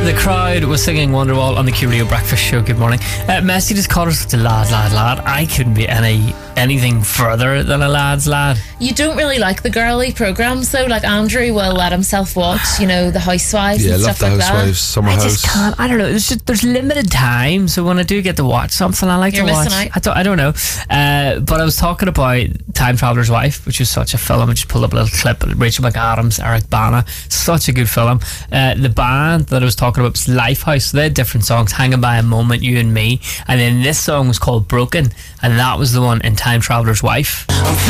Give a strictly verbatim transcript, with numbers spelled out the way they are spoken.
The Crowd was singing Wonderwall on the Q Radio Breakfast Show. Good morning. Uh, Messi just called her such a lad, lad, lad. I couldn't be any anything further than a lad's lad. You don't really like the girly programmes though. Like Andrew will let himself watch, you know, the Housewives Yeah, I and love stuff the like Housewives, that. Summer I House. just can't. I don't know. There's just, there's limited time, so when I do get to watch something, I like You're to watch. missing out. I don't. I don't know. Uh, but I was talking about Time Traveler's Wife, which is such a film. I just pulled up a little clip. Rachel McAdams, Eric Bana, such a good film. Uh, the band that I was talking about was Lifehouse. So they had different songs, Hanging by a Moment, You and Me, and then this song was called Broken, and that was the one in Time Traveler's Wife.